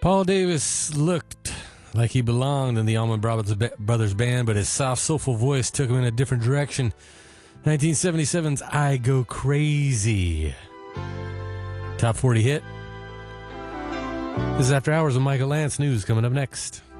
Paul Davis looked like he belonged in the Allman Brothers Band, but his soft, soulful voice took him in a different direction. 1977's I Go Crazy. Top 40 hit. This is After Hours with Michael Lance. News coming up next.